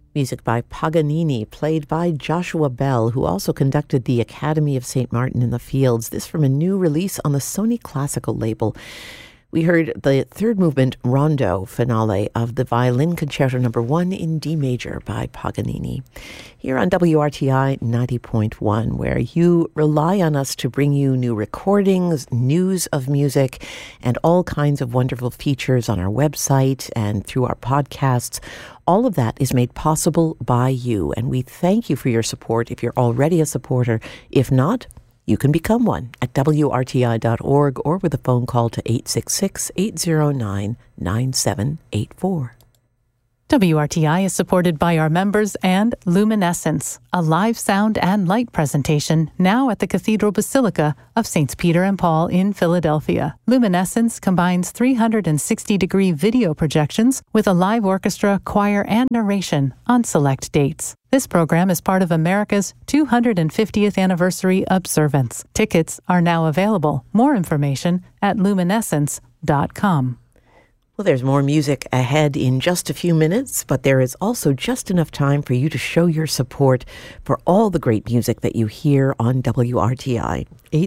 Music by Paganini, played by Joshua Bell, who also conducted the Academy of St. Martin in the Fields. This from a new release on the Sony Classical label. We heard the third movement rondo finale of the Violin Concerto No. 1 in D major by Paganini. Here on WRTI 90.1, where you rely on us to bring you new recordings, news of music, and all kinds of wonderful features on our website and through our podcasts. All of that is made possible by you, and we thank you for your support if you're already a supporter. If not, you can become one at WRTI.org or with a phone call to 866-809-9784. WRTI is supported by our members and Luminescence, a live sound and light presentation now at the Cathedral Basilica of Saints Peter and Paul in Philadelphia. Luminescence combines 360-degree video projections with a live orchestra, choir, and narration on select dates. This program is part of America's 250th anniversary observance. Tickets are now available. More information at luminescence.com. Well, there's more music ahead in just a few minutes, but there is also just enough time for you to show your support for all the great music that you hear on WRTI.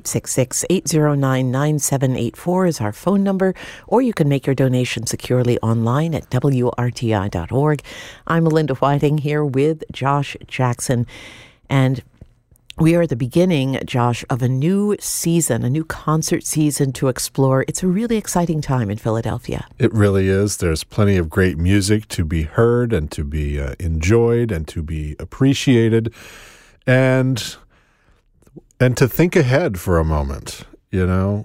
866-809-9784 is our phone number, or you can make your donation securely online at WRTI.org. I'm Melinda Whiting here with Josh Jackson, and we are at the beginning, Josh, of a new season, a new concert season to explore. It's a really exciting time in Philadelphia. It really is. There's plenty of great music to be heard and to be enjoyed and to be appreciated, and to think ahead for a moment. You know,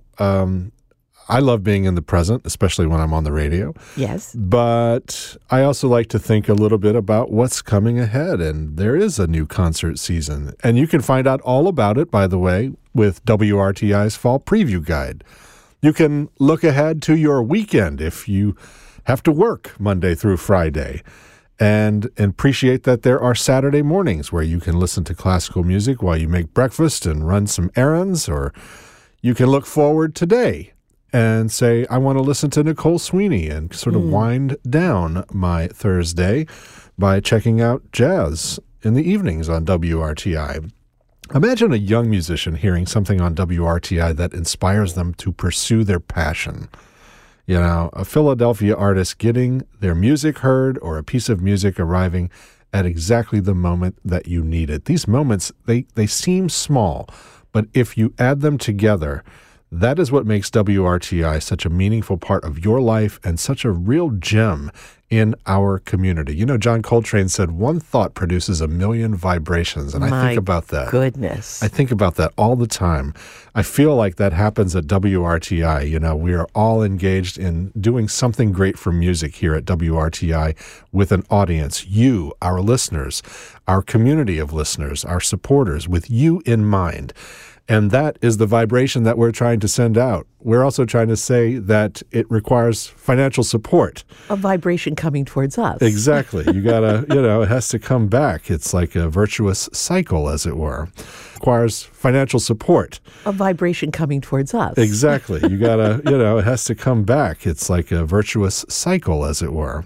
I love being in the present, especially when I'm on the radio. Yes. But I also like to think a little bit about what's coming ahead. And there is a new concert season. And you can find out all about it, by the way, with WRTI's Fall Preview Guide. You can look ahead to your weekend if you have to work Monday through Friday. And appreciate that there are Saturday mornings where you can listen to classical music while you make breakfast and run some errands. Or you can look forward today and say, I want to listen to Nicole Sweeney and sort of wind down my Thursday by checking out jazz in the evenings on WRTI. Imagine a young musician hearing something on WRTI that inspires them to pursue their passion. You know, a Philadelphia artist getting their music heard or a piece of music arriving at exactly the moment that you need it. These moments, they seem small, but if you add them together, that is what makes WRTI such a meaningful part of your life and such a real gem in our community. You know, John Coltrane said, one thought produces a million vibrations. And I think about that. Goodness. I think about that all the time. I feel like that happens at WRTI. You know, we are all engaged in doing something great for music here at WRTI with an audience. You, our listeners, our community of listeners, our supporters, with you in mind. And that is the vibration that we're trying to send out. We're also trying to say that it requires financial support. A vibration coming towards us. Exactly. You gotta, it has to come back. It's like a virtuous cycle, as it were. Requires financial support. A vibration coming towards us. Exactly. You gotta, it has to come back. It's like a virtuous cycle, as it were.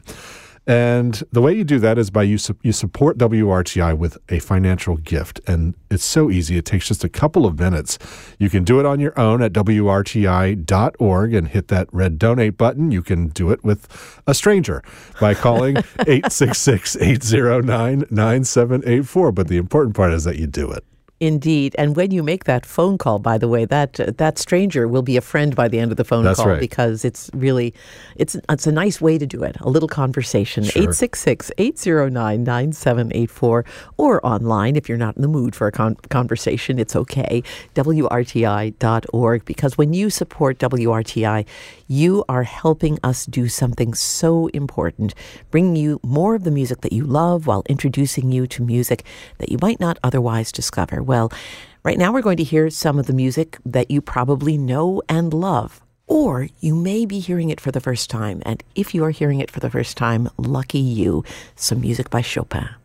And the way you do that is by you support WRTI with a financial gift. And it's so easy. It takes just a couple of minutes. You can do it on your own at WRTI.org and hit that red donate button. You can do it with a stranger by calling 866-809-9784. But the important part is that you do it. Indeed. And when you make that phone call, by the way, that stranger will be a friend by the end of the phone call. Right. Because it's really, it's a nice way to do it. A little conversation. Sure. 866-809-9784 or online if you're not in the mood for a conversation. It's okay. WRTI.org. Because when you support WRTI, you are helping us do something so important, bringing you more of the music that you love while introducing you to music that you might not otherwise discover. Well, right now we're going to hear some of the music that you probably know and love, or you may be hearing it for the first time. And if you are hearing it for the first time, lucky you, some music by Chopin.